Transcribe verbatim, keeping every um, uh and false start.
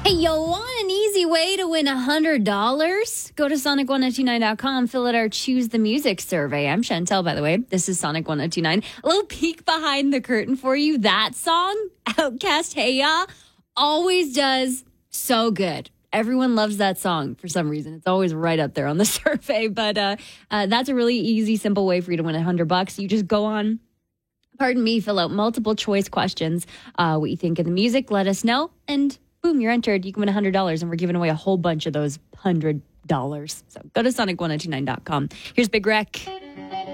Hey, you want an easy way to win one hundred dollars? Go to sonic ten twenty-nine dot com, fill out our Choose the Music survey. I'm Chantel, by the way. This is Sonic ten twenty-nine. A little peek behind the curtain for you. That song, Outkast, Hey Ya, always does so good. Everyone loves that song for some reason. It's always right up there on the survey. But uh, uh, that's a really easy, simple way for you to win one hundred bucks. You just go on, pardon me, fill out multiple choice questions. Uh, what you think of the music, let us know. And boom, you're entered. You can win one hundred dollars, and we're giving away a whole bunch of those one hundred dollars. So go to sonic ten twenty-nine dot com. Here's Big Wreck.